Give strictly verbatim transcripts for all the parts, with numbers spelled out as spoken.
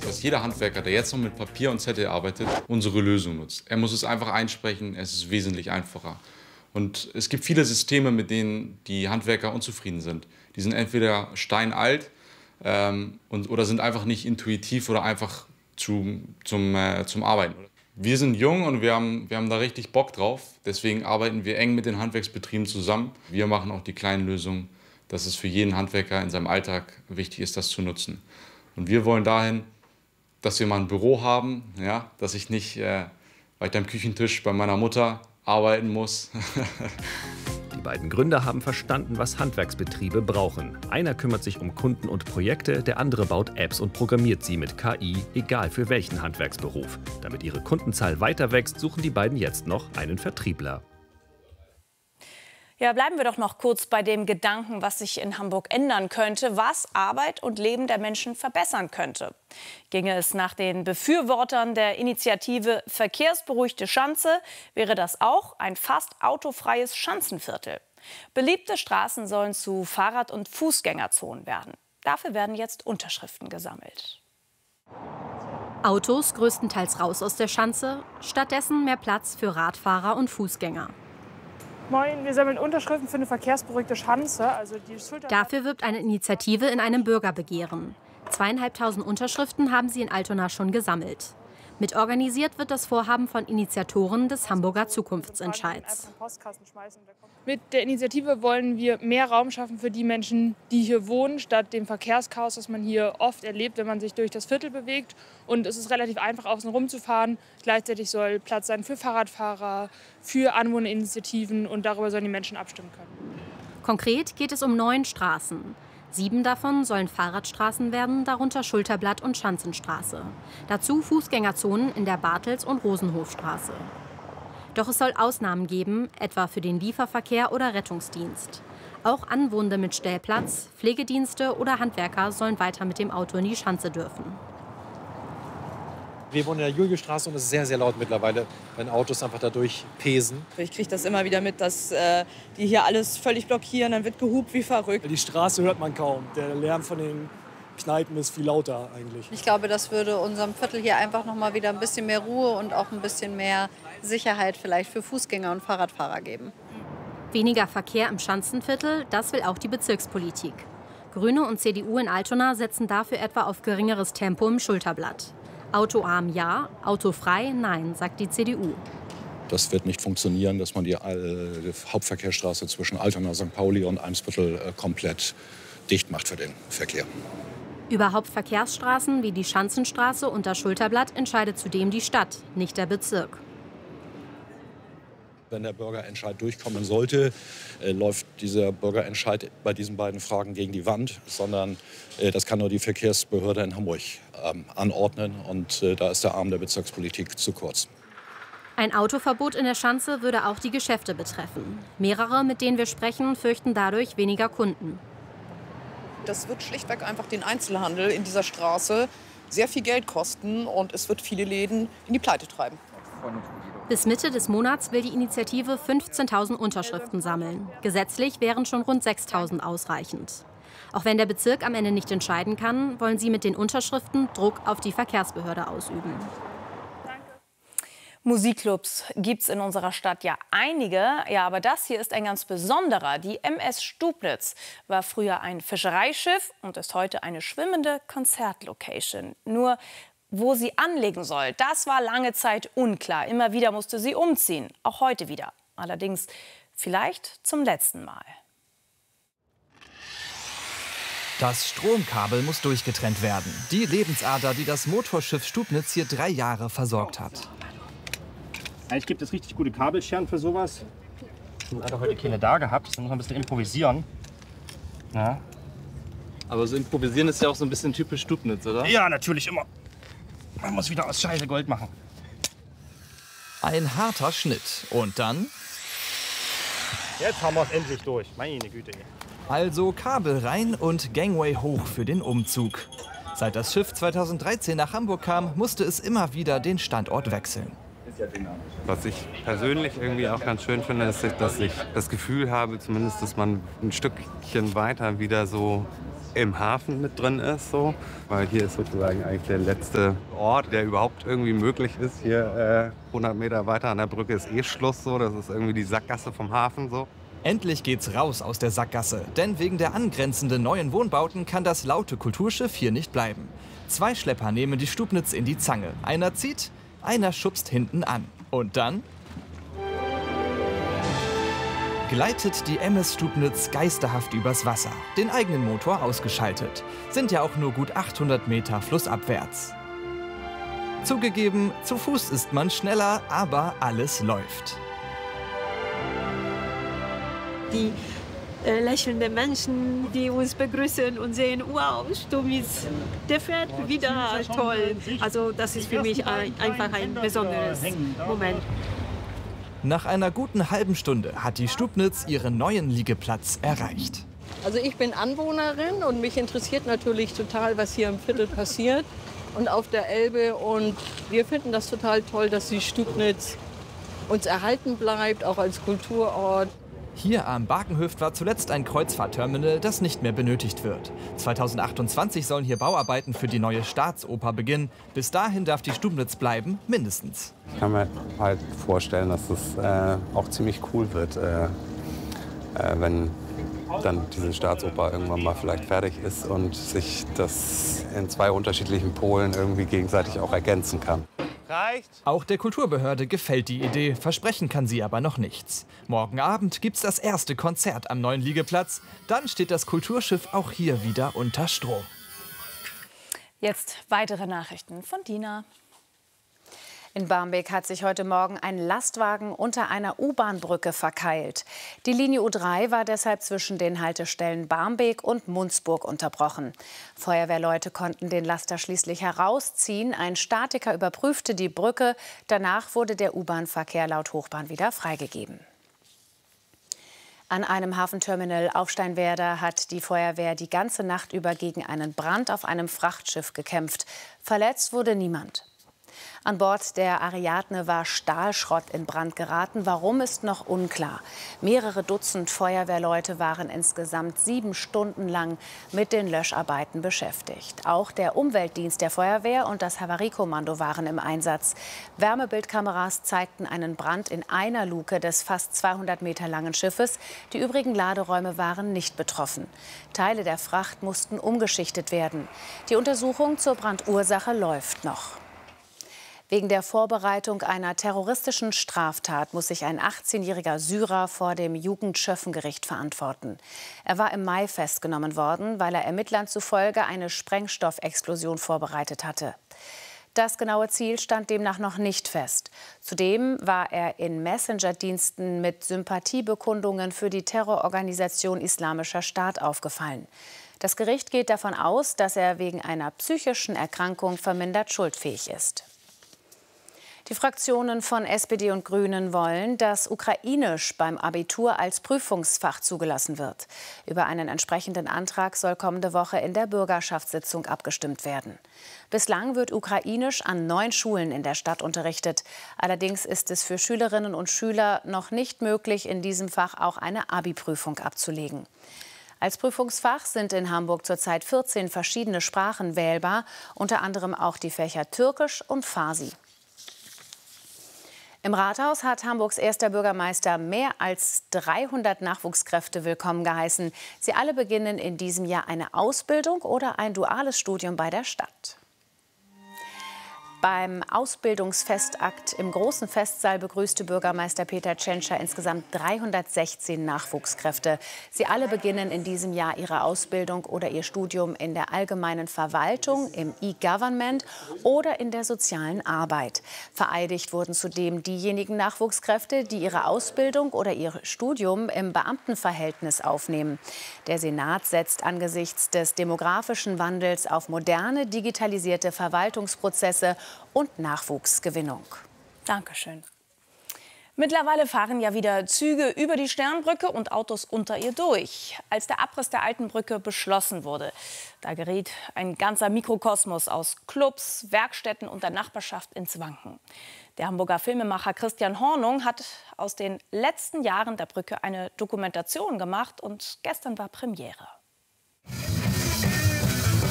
dass jeder Handwerker, der jetzt noch mit Papier und Zettel arbeitet, unsere Lösung nutzt. Er muss es einfach einsprechen, es ist wesentlich einfacher. Und es gibt viele Systeme, mit denen die Handwerker unzufrieden sind. Die sind entweder steinalt ähm, und, oder sind einfach nicht intuitiv oder einfach zu, zum, äh, zum Arbeiten. Wir sind jung und wir haben, wir haben da richtig Bock drauf. Deswegen arbeiten wir eng mit den Handwerksbetrieben zusammen. Wir machen auch die kleinen Lösungen, dass es für jeden Handwerker in seinem Alltag wichtig ist, das zu nutzen. Und wir wollen dahin, dass wir mal ein Büro haben, ja, dass ich nicht äh, weiter am Küchentisch bei meiner Mutter arbeiten muss. Die beiden Gründer haben verstanden, was Handwerksbetriebe brauchen. Einer kümmert sich um Kunden und Projekte, der andere baut Apps und programmiert sie mit K I, egal für welchen Handwerksberuf. Damit ihre Kundenzahl weiter wächst, suchen die beiden jetzt noch einen Vertriebler. Ja, bleiben wir doch noch kurz bei dem Gedanken, was sich in Hamburg ändern könnte, was Arbeit und Leben der Menschen verbessern könnte. Ginge es nach den Befürwortern der Initiative Verkehrsberuhigte Schanze, wäre das auch ein fast autofreies Schanzenviertel. Beliebte Straßen sollen zu Fahrrad- und Fußgängerzonen werden. Dafür werden jetzt Unterschriften gesammelt. Autos größtenteils raus aus der Schanze, stattdessen mehr Platz für Radfahrer und Fußgänger. Moin, wir sammeln Unterschriften für eine verkehrsberuhigte Schanze. Also die Dafür wirbt eine Initiative in einem Bürgerbegehren. Zweieinhalbtausend Unterschriften haben sie in Altona schon gesammelt. Mitorganisiert wird das Vorhaben von Initiatoren des Hamburger Zukunftsentscheids. Mit der Initiative wollen wir mehr Raum schaffen für die Menschen, die hier wohnen, statt dem Verkehrschaos, das man hier oft erlebt, wenn man sich durch das Viertel bewegt. Und es ist relativ einfach, außen rum zu fahren. Gleichzeitig soll Platz sein für Fahrradfahrer, für Anwohnerinitiativen und darüber sollen die Menschen abstimmen können. Konkret geht es um neun Straßen. Sieben davon sollen Fahrradstraßen werden, darunter Schulterblatt und Schanzenstraße. Dazu Fußgängerzonen in der Bartels- und Rosenhofstraße. Doch es soll Ausnahmen geben, etwa für den Lieferverkehr oder Rettungsdienst. Auch Anwohner mit Stellplatz, Pflegedienste oder Handwerker sollen weiter mit dem Auto in die Schanze dürfen. Wir wohnen in der Juliusstraße und es ist sehr, sehr laut mittlerweile, wenn Autos einfach dadurch pesen. Ich kriege das immer wieder mit, dass äh, die hier alles völlig blockieren. Dann wird gehupt wie verrückt. Die Straße hört man kaum. Der Lärm von den Kneipen ist viel lauter eigentlich. Ich glaube, das würde unserem Viertel hier einfach noch mal wieder ein bisschen mehr Ruhe und auch ein bisschen mehr Sicherheit vielleicht für Fußgänger und Fahrradfahrer geben. Weniger Verkehr im Schanzenviertel, das will auch die Bezirkspolitik. Grüne und C D U in Altona setzen dafür etwa auf geringeres Tempo im Schulterblatt. Autoarm ja, autofrei nein, sagt die C D U. Das wird nicht funktionieren, dass man die äh, Hauptverkehrsstraße zwischen Altona, Sankt Pauli und Eimsbüttel äh, komplett dicht macht für den Verkehr. Über Hauptverkehrsstraßen wie die Schanzenstraße und das Schulterblatt entscheidet zudem die Stadt, nicht der Bezirk. Wenn der Bürgerentscheid durchkommen sollte, äh, läuft dieser Bürgerentscheid bei diesen beiden Fragen gegen die Wand, sondern äh, das kann nur die Verkehrsbehörde in Hamburg ähm, anordnen. Und äh, da ist der Arm der Bezirkspolitik zu kurz. Ein Autoverbot in der Schanze würde auch die Geschäfte betreffen. Mehrere, mit denen wir sprechen, fürchten dadurch weniger Kunden. Das wird schlichtweg einfach den Einzelhandel in dieser Straße sehr viel Geld kosten und es wird viele Läden in die Pleite treiben. Bis Mitte des Monats will die Initiative fünfzehntausend Unterschriften sammeln. Gesetzlich wären schon rund sechstausend ausreichend. Auch wenn der Bezirk am Ende nicht entscheiden kann, wollen sie mit den Unterschriften Druck auf die Verkehrsbehörde ausüben. Musikclubs gibt es in unserer Stadt ja einige. Ja, aber das hier ist ein ganz besonderer. Die M S Stublitz war früher ein Fischereischiff und ist heute eine schwimmende Konzertlocation. Nur wo sie anlegen soll, das war lange Zeit unklar. Immer wieder musste sie umziehen, auch heute wieder. Allerdings vielleicht zum letzten Mal. Das Stromkabel muss durchgetrennt werden. Die Lebensader, die das Motorschiff Stubnitz hier drei Jahre versorgt hat. Eigentlich gibt es richtig gute Kabelscheren für sowas. Ich hatte heute keine da gehabt, deswegen muss man ein bisschen improvisieren. Ja. Aber so improvisieren ist ja auch so ein bisschen typisch Stubnitz, oder? Ja, natürlich immer. Man muss wieder aus Scheiße Gold machen. Ein harter Schnitt. Und dann? Jetzt haben wir es endlich durch. Meine Güte. Also Kabel rein und Gangway hoch für den Umzug. Seit das Schiff zweitausenddreizehn nach Hamburg kam, musste es immer wieder den Standort wechseln. Was ich persönlich irgendwie auch ganz schön finde, ist, dass ich das Gefühl habe, zumindest, dass man ein Stückchen weiter wieder so im Hafen mit drin ist, so. Weil hier ist sozusagen eigentlich der letzte Ort, der überhaupt irgendwie möglich ist. Hier äh, hundert Meter weiter an der Brücke ist eh Schluss, so. Das ist irgendwie die Sackgasse vom Hafen, so. Endlich geht's raus aus der Sackgasse, denn wegen der angrenzenden neuen Wohnbauten kann das laute Kulturschiff hier nicht bleiben. Zwei Schlepper nehmen die Stubnitz in die Zange. Einer zieht, einer schubst hinten an. Und dann gleitet die M S Stubnitz geisterhaft übers Wasser, den eigenen Motor ausgeschaltet. Sind ja auch nur gut achthundert Meter flussabwärts. Zugegeben, zu Fuß ist man schneller, aber alles läuft. Die äh, lächelnden Menschen, die uns begrüßen und sehen, wow, Stubnitz, der fährt wieder, toll. Also das ist für mich ein, einfach ein besonderes Moment. Nach einer guten halben Stunde hat die Stubnitz ihren neuen Liegeplatz erreicht. Also ich bin Anwohnerin und mich interessiert natürlich total, was hier im Viertel passiert und auf der Elbe. Und wir finden das total toll, dass die Stubnitz uns erhalten bleibt, auch als Kulturort. Hier am Barkenhöft war zuletzt ein Kreuzfahrtterminal, das nicht mehr benötigt wird. zweitausendachtundzwanzig sollen hier Bauarbeiten für die neue Staatsoper beginnen. Bis dahin darf die Stubnitz bleiben, mindestens. Ich kann mir halt vorstellen, dass es äh, auch ziemlich cool wird, äh, äh, wenn dann diese Staatsoper irgendwann mal vielleicht fertig ist und sich das in zwei unterschiedlichen Polen irgendwie gegenseitig auch ergänzen kann. Reicht. Auch der Kulturbehörde gefällt die Idee, versprechen kann sie aber noch nichts. Morgen Abend gibt's das erste Konzert am neuen Liegeplatz. Dann steht das Kulturschiff auch hier wieder unter Strom. Jetzt weitere Nachrichten von Dina. In Barmbek hat sich heute Morgen ein Lastwagen unter einer U-Bahn-Brücke verkeilt. Die Linie U drei war deshalb zwischen den Haltestellen Barmbek und Munzburg unterbrochen. Feuerwehrleute konnten den Laster schließlich herausziehen. Ein Statiker überprüfte die Brücke. Danach wurde der U-Bahn-Verkehr laut Hochbahn wieder freigegeben. An einem Hafenterminal auf Steinwerder hat die Feuerwehr die ganze Nacht über gegen einen Brand auf einem Frachtschiff gekämpft. Verletzt wurde niemand. An Bord der Ariadne war Stahlschrott in Brand geraten. Warum, ist noch unklar. Mehrere Dutzend Feuerwehrleute waren insgesamt sieben Stunden lang mit den Löscharbeiten beschäftigt. Auch der Umweltdienst der Feuerwehr und das Havariekommando waren im Einsatz. Wärmebildkameras zeigten einen Brand in einer Luke des fast zweihundert Meter langen Schiffes. Die übrigen Laderäume waren nicht betroffen. Teile der Fracht mussten umgeschichtet werden. Die Untersuchung zur Brandursache läuft noch. Wegen der Vorbereitung einer terroristischen Straftat muss sich ein achtzehnjähriger Syrer vor dem Jugendschöffengericht verantworten. Er war im Mai festgenommen worden, weil er Ermittlern zufolge eine Sprengstoffexplosion vorbereitet hatte. Das genaue Ziel stand demnach noch nicht fest. Zudem war er in Messenger-Diensten mit Sympathiebekundungen für die Terrororganisation Islamischer Staat aufgefallen. Das Gericht geht davon aus, dass er wegen einer psychischen Erkrankung vermindert schuldfähig ist. Die Fraktionen von S P D und Grünen wollen, dass Ukrainisch beim Abitur als Prüfungsfach zugelassen wird. Über einen entsprechenden Antrag soll kommende Woche in der Bürgerschaftssitzung abgestimmt werden. Bislang wird Ukrainisch an neun Schulen in der Stadt unterrichtet. Allerdings ist es für Schülerinnen und Schüler noch nicht möglich, in diesem Fach auch eine Abi-Prüfung abzulegen. Als Prüfungsfach sind in Hamburg zurzeit vierzehn verschiedene Sprachen wählbar, unter anderem auch die Fächer Türkisch und Farsi. Im Rathaus hat Hamburgs erster Bürgermeister mehr als dreihundert Nachwuchskräfte willkommen geheißen. Sie alle beginnen in diesem Jahr eine Ausbildung oder ein duales Studium bei der Stadt. Beim Ausbildungsfestakt im großen Festsaal begrüßte Bürgermeister Peter Tschentscher insgesamt dreihundertsechzehn Nachwuchskräfte. Sie alle beginnen in diesem Jahr ihre Ausbildung oder ihr Studium in der allgemeinen Verwaltung, im E-Government oder in der sozialen Arbeit. Vereidigt wurden zudem diejenigen Nachwuchskräfte, die ihre Ausbildung oder ihr Studium im Beamtenverhältnis aufnehmen. Der Senat setzt angesichts des demografischen Wandels auf moderne, digitalisierte Verwaltungsprozesse und Nachwuchsgewinnung. Dankeschön. Mittlerweile fahren ja wieder Züge über die Sternbrücke und Autos unter ihr durch. Als der Abriss der alten Brücke beschlossen wurde, da geriet ein ganzer Mikrokosmos aus Clubs, Werkstätten und der Nachbarschaft ins Wanken. Der Hamburger Filmemacher Christian Hornung hat aus den letzten Jahren der Brücke eine Dokumentation gemacht und gestern war Premiere.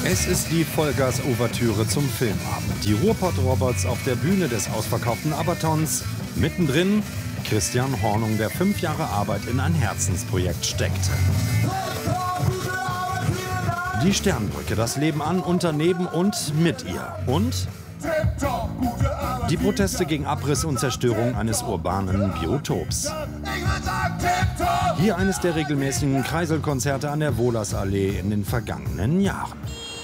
Es ist die Vollgas-Ouvertüre zum Filmabend. Die Ruhrpott-Robots auf der Bühne des ausverkauften Abatons. Mittendrin Christian Hornung, der fünf Jahre Arbeit in ein Herzensprojekt steckte. Die Sternbrücke, das Leben an, unter, neben und mit ihr. Und die Proteste gegen Abriss und Zerstörung eines urbanen Biotops. Hier eines der regelmäßigen Kreiselkonzerte an der Wohlersallee in den vergangenen Jahren.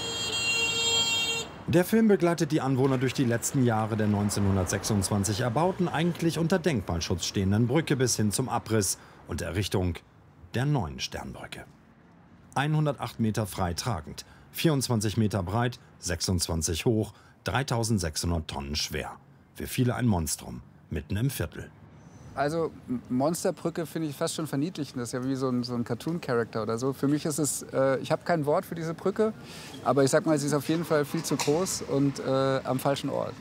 Der Film begleitet die Anwohner durch die letzten Jahre der neunzehnhundertsechsundzwanzig erbauten, eigentlich unter Denkmalschutz stehenden Brücke bis hin zum Abriss und Errichtung der neuen Sternbrücke. hundertacht Meter frei tragend, vierundzwanzig Meter breit, sechsundzwanzig hoch, dreitausendsechshundert Tonnen schwer. Für viele ein Monstrum, mitten im Viertel. Also Monsterbrücke finde ich fast schon verniedlichend. Das ist ja wie so ein, so ein Cartoon-Charakter oder so. Für mich ist es, äh, ich habe kein Wort für diese Brücke, aber ich sag mal, sie ist auf jeden Fall viel zu groß und äh, am falschen Ort.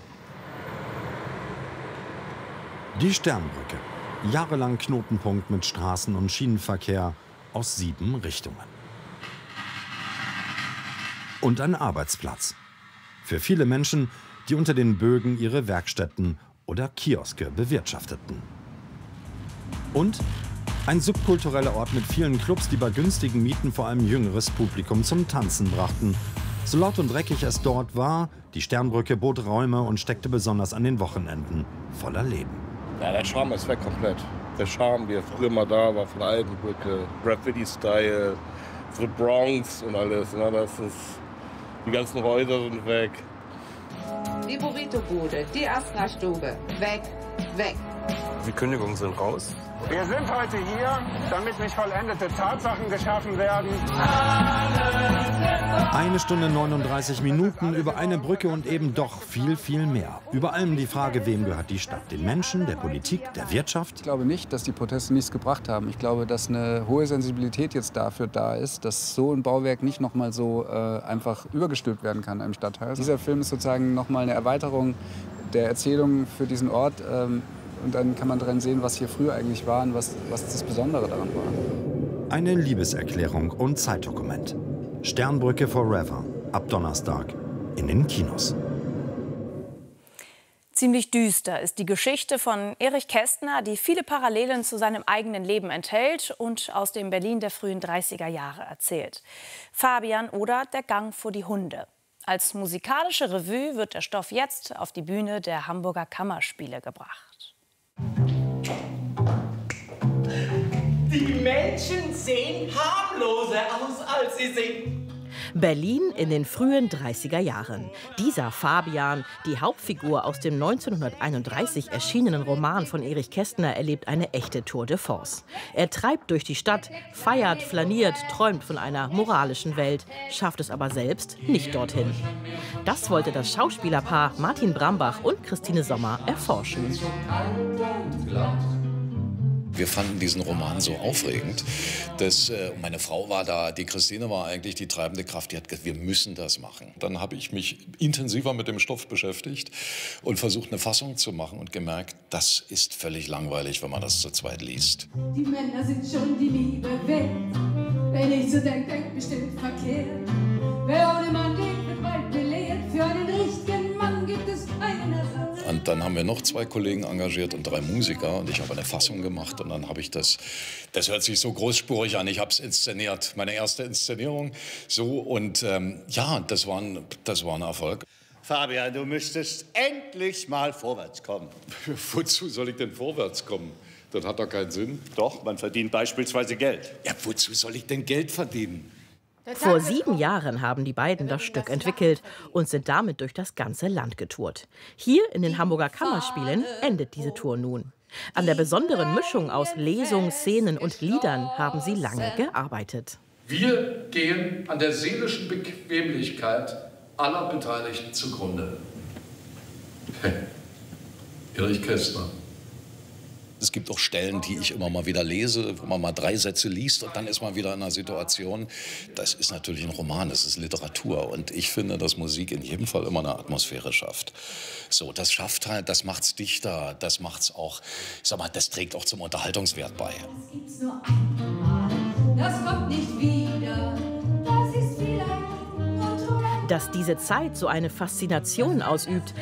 Die Sternbrücke, jahrelang Knotenpunkt mit Straßen- und Schienenverkehr aus sieben Richtungen. Und ein Arbeitsplatz. Für viele Menschen, die unter den Bögen ihre Werkstätten oder Kioske bewirtschafteten. Und ein subkultureller Ort mit vielen Clubs, die bei günstigen Mieten vor allem jüngeres Publikum zum Tanzen brachten. So laut und dreckig es dort war, die Sternbrücke bot Räume und steckte besonders an den Wochenenden voller Leben. Ja, der Charme ist weg komplett. Der Charme, wie er früher mal da war, von der alten Brücke, Graffiti-Style, The Bronx und alles. Ja, das ist, die ganzen Häuser sind weg. Die Burrito-Bude, die Astra-Stube, weg, weg. Die Kündigungen sind raus. Wir sind heute hier, damit nicht vollendete Tatsachen geschaffen werden. Eine Stunde neununddreißig Minuten über eine Brücke und eben doch viel, viel mehr. Über allem die Frage, wem gehört die Stadt? Den Menschen, der Politik, der Wirtschaft? Ich glaube nicht, dass die Proteste nichts gebracht haben. Ich glaube, dass eine hohe Sensibilität jetzt dafür da ist, dass so ein Bauwerk nicht noch mal so äh, einfach übergestülpt werden kann im Stadtteil. Dieser Film ist sozusagen noch mal eine Erweiterung der Erzählung für diesen Ort. Ähm, Und dann kann man darin sehen, was hier früher eigentlich war und was, was das Besondere daran war. Eine Liebeserklärung und Zeitdokument. Sternbrücke Forever. Ab Donnerstag in den Kinos. Ziemlich düster ist die Geschichte von Erich Kästner, die viele Parallelen zu seinem eigenen Leben enthält und aus dem Berlin der frühen dreißiger Jahre erzählt. Fabian oder Der Gang vor die Hunde. Als musikalische Revue wird der Stoff jetzt auf die Bühne der Hamburger Kammerspiele gebracht. Die Menschen sehen harmloser aus, als sie sind. Berlin in den frühen dreißiger Jahren. Dieser Fabian, die Hauptfigur aus dem neunzehnhunderteinunddreißig erschienenen Roman von Erich Kästner, erlebt eine echte Tour de force. Er treibt durch die Stadt, feiert, flaniert, träumt von einer moralischen Welt, schafft es aber selbst nicht dorthin. Das wollte das Schauspielerpaar Martin Brambach und Christine Sommer erforschen. Wir fanden diesen Roman so aufregend, dass äh, meine Frau war da, die Christine war eigentlich die treibende Kraft, die hat gesagt, wir müssen das machen. Dann habe ich mich intensiver mit dem Stoff beschäftigt und versucht, eine Fassung zu machen und gemerkt, das ist völlig langweilig, wenn man das zu zweit liest. Die Männer sind schon die Liebe wert, wenn ich so denke, denkt bestimmt verkehrt. Wer ohne Mann lebt, wird bald belehrt, für einen richtigen Mann gibt es keinen Ersatz. Und dann haben wir noch zwei Kollegen engagiert und drei Musiker und ich habe eine Fassung gemacht und dann habe ich das, das hört sich so großspurig an, ich habe es inszeniert, meine erste Inszenierung so und ähm, ja, das war, ein, das war ein Erfolg. Fabian, du müsstest endlich mal vorwärts kommen. Wozu soll ich denn vorwärts kommen? Das hat doch keinen Sinn. Doch, man verdient beispielsweise Geld. Ja, wozu soll ich denn Geld verdienen? Vor sieben Jahren haben die beiden das Stück entwickelt und sind damit durch das ganze Land getourt. Hier in den Hamburger Kammerspielen endet diese Tour nun. An der besonderen Mischung aus Lesung, Szenen und Liedern haben sie lange gearbeitet. Wir gehen an der seelischen Bequemlichkeit aller Beteiligten zugrunde. Erich Kästner. Es gibt auch Stellen, die ich immer mal wieder lese, wo man mal drei Sätze liest und dann ist man wieder in einer Situation. Das ist natürlich ein Roman, das ist Literatur und ich finde, dass Musik in jedem Fall immer eine Atmosphäre schafft. So, das schafft halt, das macht's dichter, das macht's auch, ich sag mal, das trägt auch zum Unterhaltungswert bei. Das gibt's nur einmal, das kommt nicht wieder, das ist vielleicht nur Dass diese Zeit so eine Faszination ausübt,